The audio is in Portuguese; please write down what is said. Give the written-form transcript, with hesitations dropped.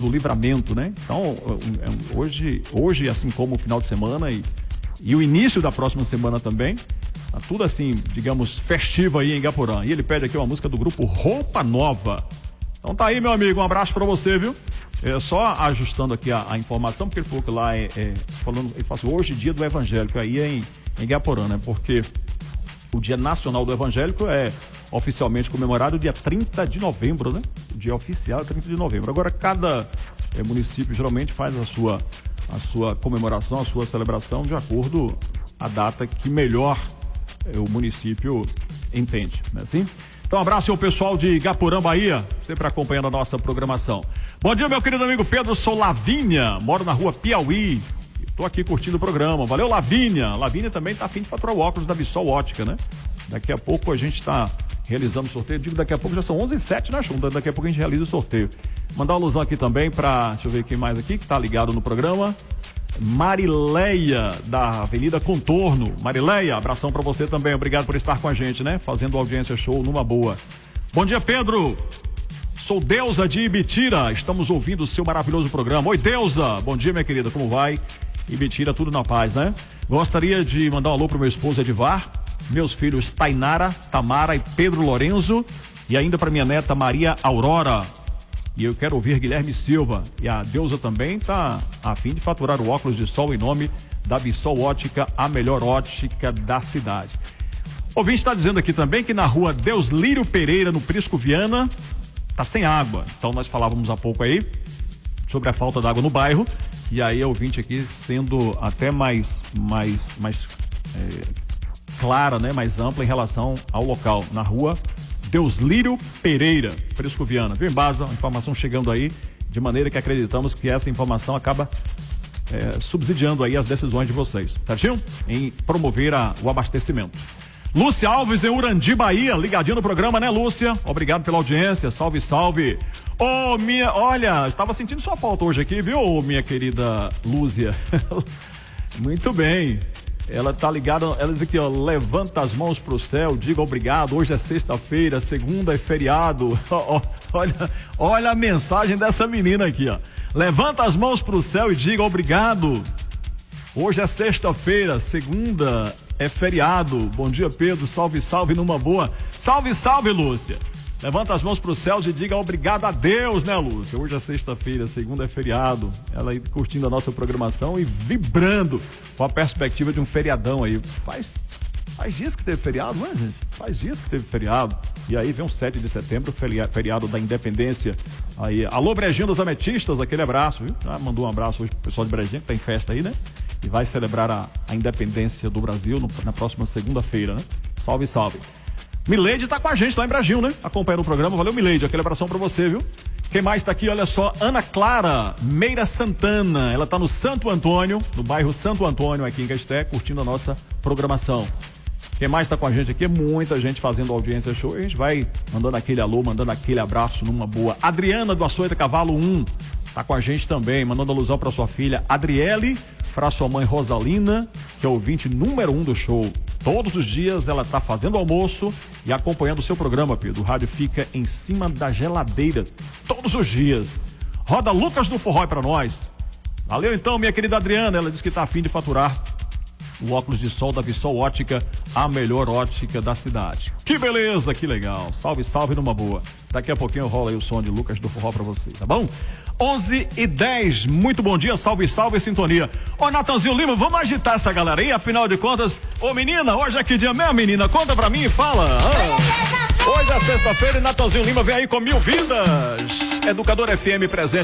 do Livramento, né? Então, hoje, assim como o final de semana e o início da próxima semana também, tá tudo assim, digamos, festivo aí em Igaporã. E ele pede aqui uma música do grupo Roupa Nova. Então tá aí, meu amigo, um abraço pra você, viu? Só ajustando aqui a informação, porque ele falou que lá falando, ele fala assim, hoje dia do evangélico, aí é em Igaporã, né? Porque o Dia Nacional do Evangélico é oficialmente comemorado dia 30 de novembro, né? O dia oficial é 30 de novembro. Agora, cada município geralmente faz a sua comemoração, a sua celebração de acordo com a data que melhor o município entende, não é assim? Então, um abraço ao pessoal de Igaporã, Bahia, sempre acompanhando a nossa programação. Bom dia, meu querido amigo Pedro, sou Lavínia, moro na rua Piauí. Tô aqui curtindo o programa. Valeu, Lavínia. Lavínia também tá a fim de faturar o óculos da Bissol Ótica, né? Daqui a pouco a gente tá realizando o sorteio. Digo, daqui a pouco já são 11h07, né, Chum? Daqui a pouco a gente realiza o sorteio. Mandar uma alusão aqui também pra, deixa eu ver quem mais aqui que tá ligado no programa. Marileia, da Avenida Contorno. Marileia, abração pra você também. Obrigado por estar com a gente, né? Fazendo audiência show numa boa. Bom dia, Pedro. Sou Deusa de Ibitira. Estamos ouvindo o seu maravilhoso programa. Oi, Deusa. Bom dia, minha querida. Como vai? Ibitira, tudo na paz, né? Gostaria de mandar um alô pro meu esposo Edivar, meus filhos Tainara, Tamara e Pedro Lorenzo, e ainda para minha neta Maria Aurora. E eu quero ouvir Guilherme Silva. E a Deusa também tá a fim de faturar o óculos de sol em nome da Bissol Ótica, a melhor ótica da cidade. O ouvinte está dizendo aqui também que na rua Deuslírio Pereira, no Prisco Viana, tá sem água. Então nós falávamos há pouco aí sobre a falta d'água no bairro. E aí o ouvinte aqui sendo até mais clara, né? Mais ampla em relação ao local. Na rua Deuslírio Pereira, Prisco Viana. Viu, Embasa? Informação chegando aí, de maneira que acreditamos que essa informação acaba subsidiando aí as decisões de vocês, certinho? Em promover o abastecimento. Lúcia Alves em Urandi, Bahia, ligadinho no programa, né, Lúcia? Obrigado pela audiência, salve, salve. Olha, estava sentindo sua falta hoje aqui, viu, minha querida Lúcia? Muito bem. Ela tá ligada, ela diz aqui, ó, levanta as mãos pro céu, diga obrigado, hoje é sexta-feira, segunda é feriado. Olha a mensagem dessa menina aqui, ó. Levanta as mãos pro céu e diga obrigado. Hoje é sexta-feira, segunda é feriado. Bom dia, Pedro, salve, salve numa boa. Salve, salve, Lúcia. Levanta as mãos para os céus e diga obrigado a Deus, né, Lúcia? Hoje é sexta-feira, segunda é feriado. Ela aí curtindo a nossa programação e vibrando com a perspectiva de um feriadão aí. Faz dias que teve feriado, não é, gente? Faz dias que teve feriado. E aí vem um 7 de setembro, feriado da Independência. Aí, alô, Brejinho dos Ametistas, aquele abraço, viu? Mandou um abraço hoje pro pessoal de Brejinho, que tá em festa aí, né? E vai celebrar a independência do Brasil na próxima segunda-feira, né? Salve, salve. Mileide tá com a gente lá em Brasília, né? Acompanhando o programa. Valeu, Mileide. Aquele abração pra você, viu? Quem mais tá aqui? Olha só, Ana Clara Meira Santana. Ela tá no Santo Antônio, no bairro Santo Antônio, aqui em Casté, curtindo a nossa programação. Quem mais tá com a gente aqui? Muita gente fazendo audiência show. A gente vai mandando aquele alô, mandando aquele abraço numa boa. Adriana do Açoita Cavalo 1 tá com a gente também, mandando alusão pra sua filha Adriele, pra sua mãe Rosalina, que é o ouvinte número 1 do show. Todos os dias ela tá fazendo almoço e acompanhando o seu programa, Pedro. O rádio fica em cima da geladeira todos os dias. Roda Lucas do Forró pra nós. Valeu então, minha querida Adriana. Ela disse que tá a fim de faturar o óculos de sol da Bissol Ótica, a melhor ótica da cidade. Que beleza, que legal. Salve, salve numa boa. Daqui a pouquinho rola aí o som de Lucas do Forró pra você, tá bom? 11h10, muito bom dia, salve, salve, sintonia. Ô, Natanzinho Lima, vamos agitar essa galera aí, afinal de contas. Ô, menina, hoje é que dia mesmo, menina? Conta pra mim e fala. Hoje é sexta-feira e Natanzinho Lima vem aí com 1000 vidas. Educador FM presente.